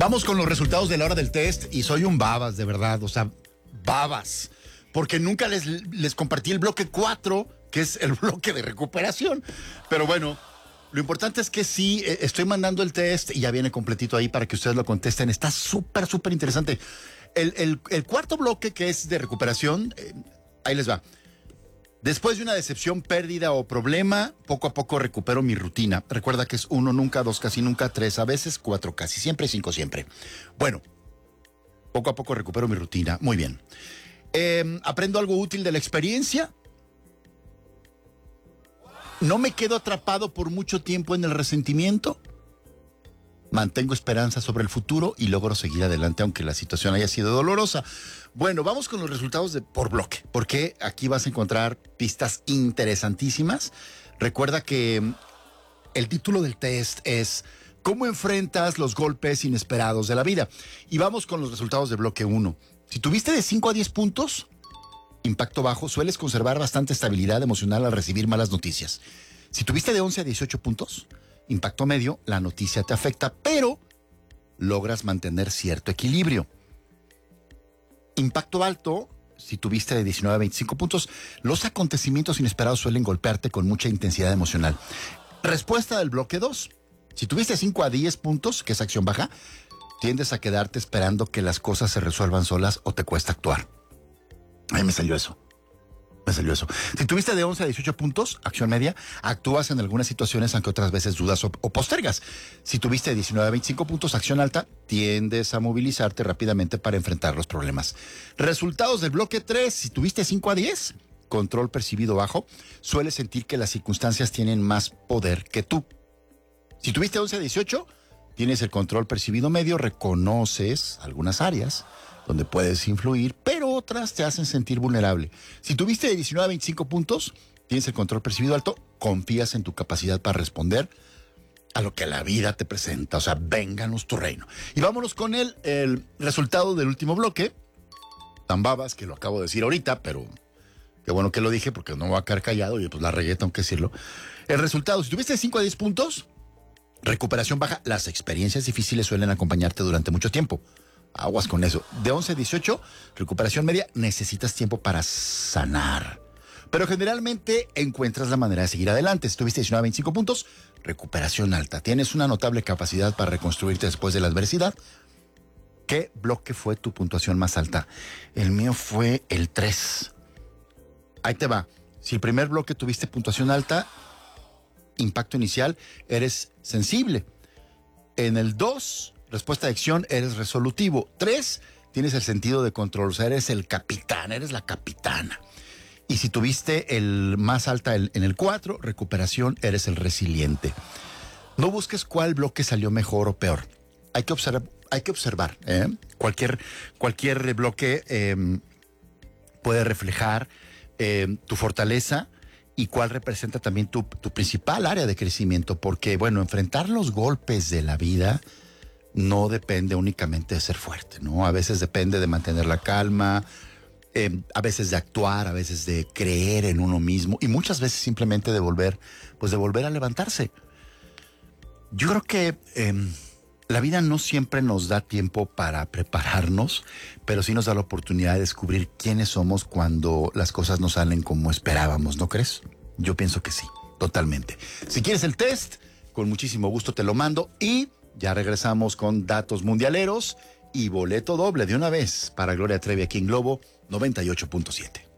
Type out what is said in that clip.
Vamos con los resultados de la hora del test y soy un babas, de verdad, o sea, babas, porque nunca les compartí el bloque 4, que es el bloque de recuperación, pero bueno, lo importante es que sí, estoy mandando el test y ya viene completito ahí para que ustedes lo contesten, está súper interesante. El cuarto bloque, que es de recuperación, ahí les va. Después de una decepción, pérdida o problema, poco a poco recupero mi rutina. Recuerda que es 1 nunca, 2 casi nunca, 3 a veces, 4 casi siempre, 5 siempre. Bueno, poco a poco recupero mi rutina. Muy bien. Aprendo algo útil de la experiencia. No me quedo atrapado por mucho tiempo en el resentimiento. Mantengo esperanza sobre el futuro y logro seguir adelante aunque la situación haya sido dolorosa. Bueno, vamos con los resultados por bloque, porque aquí vas a encontrar pistas interesantísimas. Recuerda que el título del test es ¿cómo enfrentas los golpes inesperados de la vida? Y vamos con los resultados de bloque 1. Si tuviste de 5 a 10 puntos, impacto bajo, sueles conservar bastante estabilidad emocional al recibir malas noticias. Si tuviste de 11 a 18 puntos, impacto medio, la noticia te afecta, pero logras mantener cierto equilibrio. Impacto alto, si tuviste de 19 a 25 puntos, los acontecimientos inesperados suelen golpearte con mucha intensidad emocional. Respuesta del bloque 2. Si tuviste 5 a 10 puntos, que es acción baja, tiendes a quedarte esperando que las cosas se resuelvan solas o te cuesta actuar. Ay, me salió eso. Si tuviste de 11 a 18 puntos, acción media, actúas en algunas situaciones aunque otras veces dudas o postergas. Si tuviste de 19 a 25 puntos, acción alta, tiendes a movilizarte rápidamente para enfrentar los problemas. Resultados del bloque 3, si tuviste 5 a 10, control percibido bajo, sueles sentir que las circunstancias tienen más poder que tú. Si tuviste 11 a 18, tienes el control percibido medio, reconoces algunas áreas donde puedes influir, pero otras te hacen sentir vulnerable. Si tuviste de 19 a 25 puntos, tienes el control percibido alto, confías en tu capacidad para responder a lo que la vida te presenta. O sea, vénganos tu reino. Y vámonos con el resultado del último bloque. Tan babas que lo acabo de decir ahorita, pero qué bueno que lo dije porque no me voy a quedar callado y pues la regué, tengo que decirlo. El resultado, si tuviste de 5 a 10 puntos, recuperación baja, las experiencias difíciles suelen acompañarte durante mucho tiempo. Aguas con eso. De 11 a 18, recuperación media, necesitas tiempo para sanar. Pero generalmente encuentras la manera de seguir adelante. Si tuviste 19 a 25 puntos, recuperación alta. Tienes una notable capacidad para reconstruirte después de la adversidad. ¿Qué bloque fue tu puntuación más alta? El mío fue el 3. Ahí te va. Si el primer bloque tuviste puntuación alta, impacto inicial, eres sensible. En el 2... respuesta de acción, eres resolutivo. 3, tienes el sentido de control, o sea, eres el capitán, eres la capitana. Y si tuviste el más alta en el 4, recuperación, eres el resiliente. No busques cuál bloque salió mejor o peor. Hay que observar. Cualquier bloque puede reflejar tu fortaleza y cuál representa también tu principal área de crecimiento. Porque, bueno, enfrentar los golpes de la vida no depende únicamente de ser fuerte, ¿no? A veces depende de mantener la calma, a veces de actuar, a veces de creer en uno mismo y muchas veces simplemente de volver a levantarse. Yo creo que la vida no siempre nos da tiempo para prepararnos, pero sí nos da la oportunidad de descubrir quiénes somos cuando las cosas no salen como esperábamos, ¿no crees? Yo pienso que sí, totalmente. Si quieres el test, con muchísimo gusto te lo mando y ya regresamos con datos mundialeros y boleto doble de una vez para Gloria Trevi aquí en Globo 98.7.